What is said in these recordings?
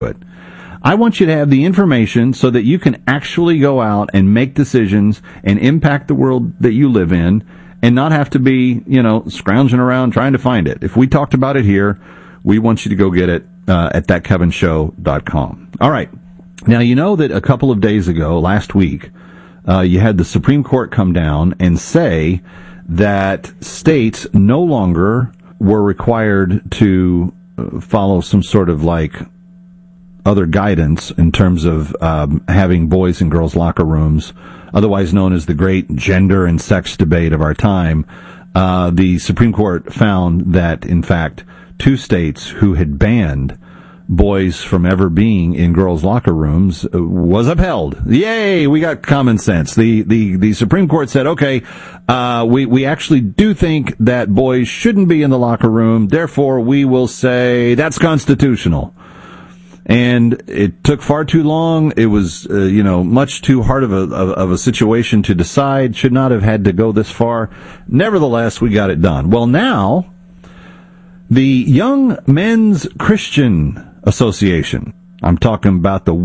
it. I want you to have the information so that you can actually go out and make decisions and impact the world that you live in and not have to be, scrounging around trying to find it. If we talked about it here, we want you to go get it at thatkevinshow.com. All right. Now, you know that a couple of days ago, last week, you had the Supreme Court come down and say that states no longer were required to follow some sort of other guidance in terms of having boys and girls locker rooms, otherwise known as the great gender and sex debate of our time. The Supreme Court found that, in fact, 2 states who had banned boys from ever being in girls' locker rooms was upheld. Yay, we got common sense. The Supreme Court said, okay, we actually do think that boys shouldn't be in the locker room, therefore we will say that's constitutional. And it took far too long. It was, much too hard of a situation to decide. Should not have had to go this far. Nevertheless, we got it done. Well, now, the Young Men's Christian Association, I'm talking about the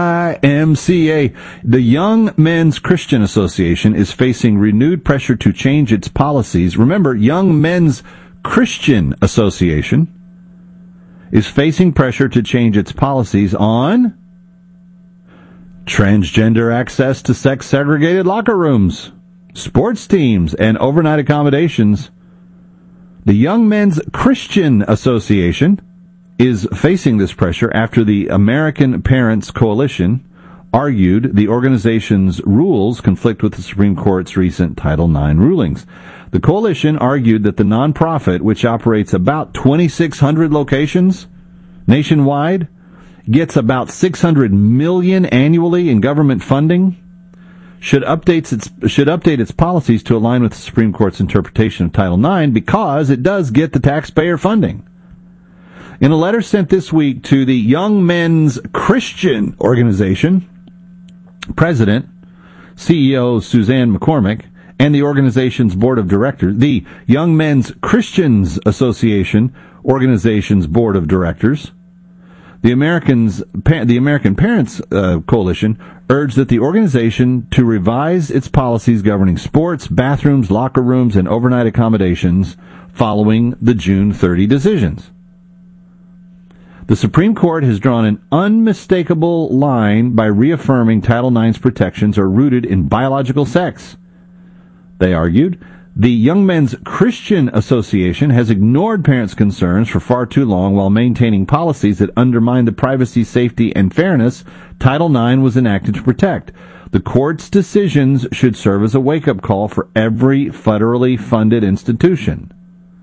YMCA, the Young Men's Christian Association, is facing renewed pressure to change its policies. Remember, Young Men's Christian Association is facing pressure to change its policies on transgender access to sex-segregated locker rooms, sports teams, and overnight accommodations. The Young Men's Christian Association is facing this pressure after the American Parents Coalition argued the organization's rules conflict with the Supreme Court's recent Title IX rulings. The coalition argued that the nonprofit, which operates about 2,600 locations nationwide, gets about $600 million annually in government funding, should update its policies to align with the Supreme Court's interpretation of Title IX because it does get the taxpayer funding. In a letter sent this week to the Young Men's Christian Organization, President, CEO Suzanne McCormick, and the organization's board of directors, the Young Men's Christians Association organization's board of directors, the American Parents Coalition urged that the organization to revise its policies governing sports, bathrooms, locker rooms, and overnight accommodations following the June 30 decisions. The Supreme Court has drawn an unmistakable line by reaffirming Title IX's protections are rooted in biological sex. They argued, the Young Men's Christian Association has ignored parents' concerns for far too long while maintaining policies that undermine the privacy, safety, and fairness Title IX was enacted to protect. The court's decisions should serve as a wake-up call for every federally funded institution.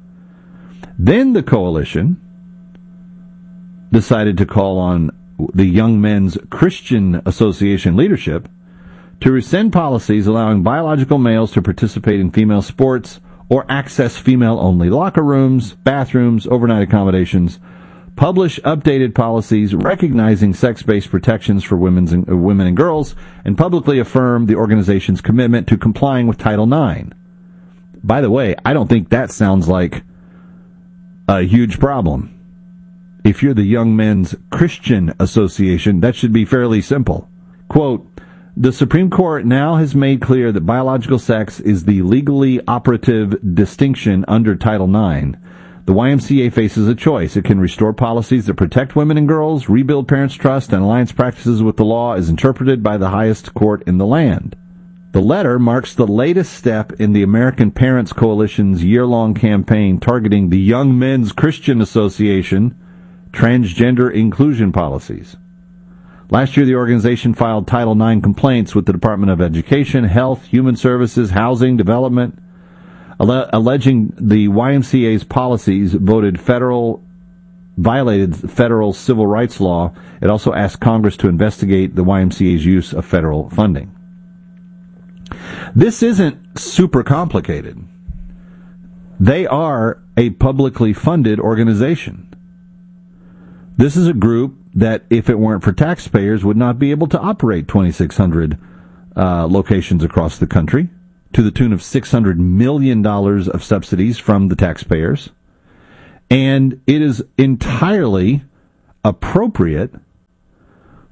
Then the coalition decided to call on the Young Men's Christian Association leadership to rescind policies allowing biological males to participate in female sports or access female-only locker rooms, bathrooms, overnight accommodations, publish updated policies recognizing sex-based protections for women and girls, and publicly affirm the organization's commitment to complying with Title IX. By the way, I don't think that sounds like a huge problem. If you're the Young Men's Christian Association, that should be fairly simple. Quote, the Supreme Court now has made clear that biological sex is the legally operative distinction under Title IX. The YMCA faces a choice. It can restore policies that protect women and girls, rebuild parents' trust, and align practices with the law as interpreted by the highest court in the land. The letter marks the latest step in the American Parents Coalition's year-long campaign targeting the Young Men's Christian Association transgender inclusion policies. Last year, the organization filed Title IX complaints with the Department of Education, Health, Human Services, Housing, Development, alleging the YMCA's policies violated federal civil rights law. It also asked Congress to investigate the YMCA's use of federal funding. This isn't super complicated. They are a publicly funded organization. This is a group that, if it weren't for taxpayers, would not be able to operate 2,600 locations across the country to the tune of $600 million of subsidies from the taxpayers. And it is entirely appropriate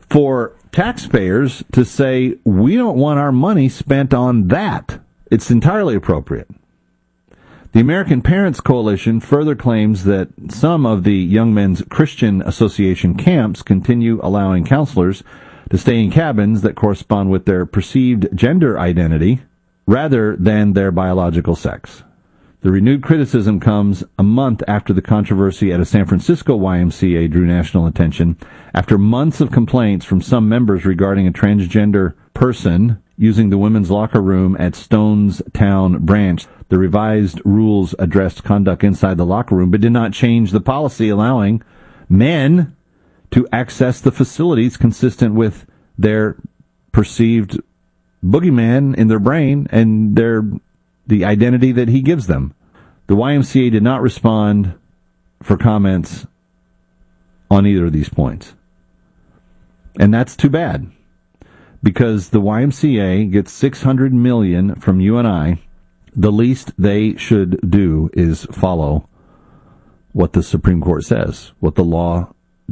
for taxpayers to say, we don't want our money spent on that. It's entirely appropriate. The American Parents Coalition further claims that some of the Young Men's Christian Association camps continue allowing counselors to stay in cabins that correspond with their perceived gender identity rather than their biological sex. The renewed criticism comes a month after the controversy at a San Francisco YMCA drew national attention after months of complaints from some members regarding a transgender person using the women's locker room at Stone's Town branch. The revised rules addressed conduct inside the locker room but did not change the policy allowing men to access the facilities consistent with their perceived boogeyman in their brain and the identity that he gives them. The YMCA did not respond for comments on either of these points. And that's too bad, because the YMCA gets $600 million from you and I. The least they should do is follow what the Supreme Court says, what the law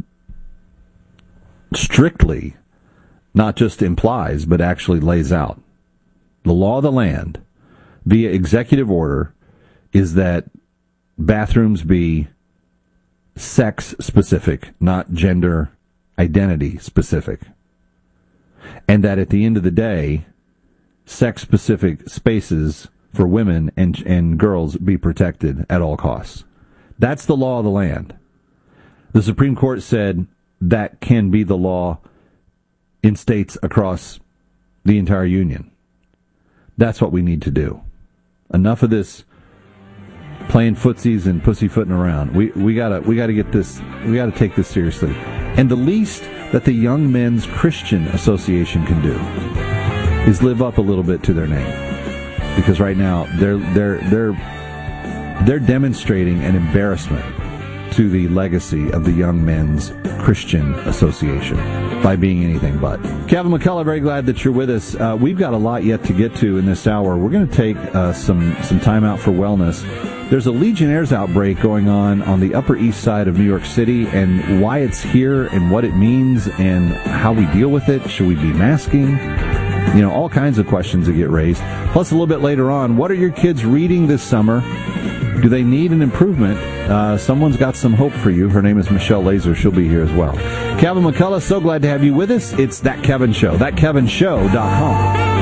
strictly, not just implies, but actually lays out. The law of the land, via executive order, is that bathrooms be sex-specific, not gender identity-specific. And that at the end of the day, sex-specific spaces for women and girls be protected at all costs. That's the law of the land. The Supreme Court said that can be the law in states across the entire union. That's what we need to do. Enough of this playing footsies and pussyfooting around. We gotta get this. We gotta take this seriously. And the least that the Young Men's Christian Association can do is live up a little bit to their name, because right now they're demonstrating an embarrassment to the legacy of the Young Men's Christian Association by being anything but. Kevin McCullough, very glad that you're with us. We've got a lot yet to get to in this hour. We're going to take some time out for wellness. There's a Legionnaire's outbreak going on the Upper East Side of New York City, and why it's here and what it means and how we deal with it. Should we be masking? You know, all kinds of questions that get raised. Plus, a little bit later on, what are your kids reading this summer? Do they need an improvement? Someone's got some hope for you. Her name is Michelle Laser. She'll be here as well. Kevin McCullough, so glad to have you with us. It's That Kevin Show. ThatKevinShow.com.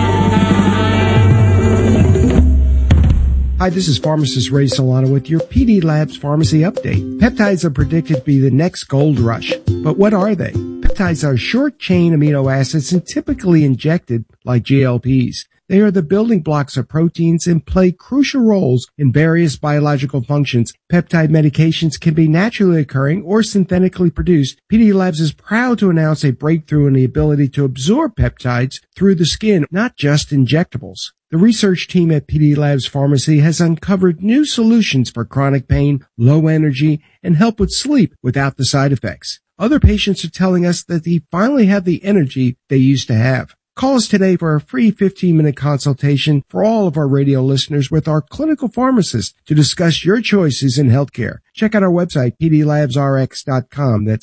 Hi, this is pharmacist Ray Solano with your PD Labs Pharmacy Update. Peptides are predicted to be the next gold rush. But what are they? Peptides are short-chain amino acids and typically injected like GLPs. They are the building blocks of proteins and play crucial roles in various biological functions. Peptide medications can be naturally occurring or synthetically produced. PD Labs is proud to announce a breakthrough in the ability to absorb peptides through the skin, not just injectables. The research team at PD Labs Pharmacy has uncovered new solutions for chronic pain, low energy, and help with sleep without the side effects. Other patients are telling us that they finally have the energy they used to have. Call us today for a free 15-minute consultation for all of our radio listeners with our clinical pharmacist to discuss your choices in healthcare. Check out our website, pdlabsrx.com. That's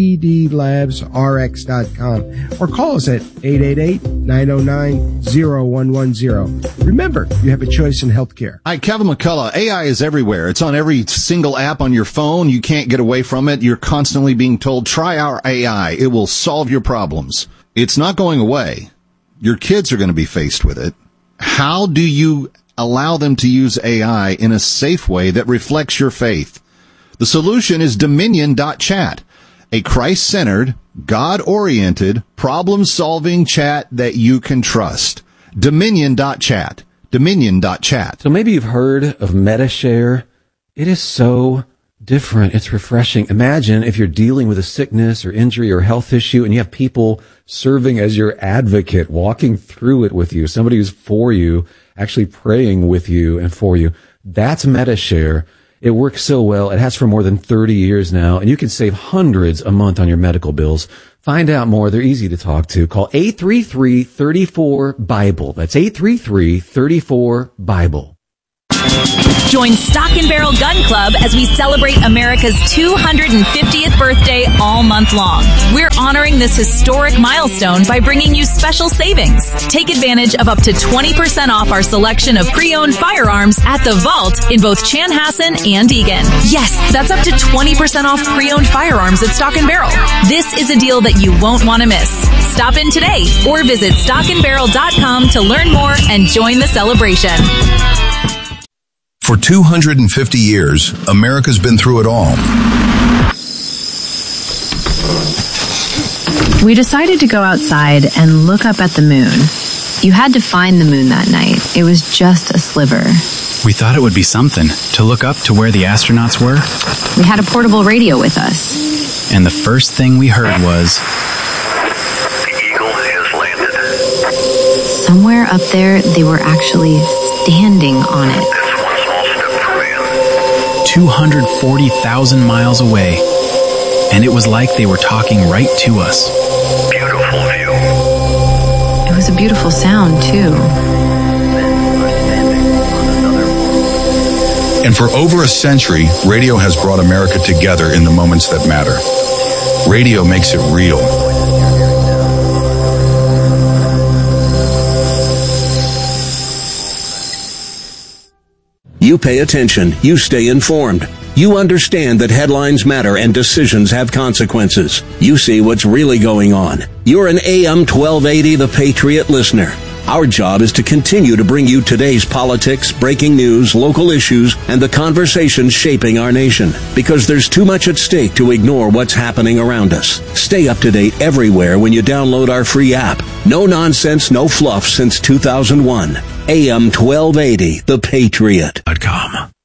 pdlabsrx.com. Or call us at 888-909-0110. Remember, you have a choice in healthcare. Hi, Kevin McCullough. AI is everywhere. It's on every single app on your phone. You can't get away from it. You're constantly being told, try our AI. It will solve your problems. It's not going away. Your kids are going to be faced with it. How do you allow them to use AI in a safe way that reflects your faith? The solution is Dominion.chat, a Christ-centered, God-oriented, problem-solving chat that you can trust. Dominion.chat. Dominion.chat. So maybe you've heard of MetaShare. It is so different. It's refreshing. Imagine if you're dealing with a sickness or injury or health issue and you have people serving as your advocate, walking through it with you, somebody who's for you, actually praying with you and for you. That's MetaShare. It works so well. It has for more than 30 years now, and you can save hundreds a month on your medical bills. Find out more. They're easy to talk to. Call 833-34-BIBLE. That's 833-34-BIBLE. Join Stock and Barrel Gun Club as we celebrate America's 250th birthday all month long. We're honoring this historic milestone by bringing you special savings. Take advantage of up to 20% off our selection of pre-owned firearms at the Vault in both Chanhassen and Eagan. Yes, that's up to 20% off pre-owned firearms at Stock and Barrel. This is a deal that you won't want to miss. Stop in today or visit stockandbarrel.com to learn more and join the celebration. For 250 years, America's been through it all. We decided to go outside and look up at the moon. You had to find the moon that night. It was just a sliver. We thought it would be something to look up to where the astronauts were. We had a portable radio with us. And the first thing we heard was... The Eagle has landed. Somewhere up there, they were actually standing on it. 240,000 miles away, and it was like they were talking right to us. Beautiful view. It was a beautiful sound, too. And for over a century, radio has brought America together in the moments that matter. Radio makes it real. You pay attention. You stay informed. You understand that headlines matter and decisions have consequences. You see what's really going on. You're an AM 1280 The Patriot listener. Our job is to continue to bring you today's politics, breaking news, local issues, and the conversations shaping our nation. Because there's too much at stake to ignore what's happening around us. Stay up to date everywhere when you download our free app. No nonsense, no fluff since 2001. AM 1280, The Patriot.com.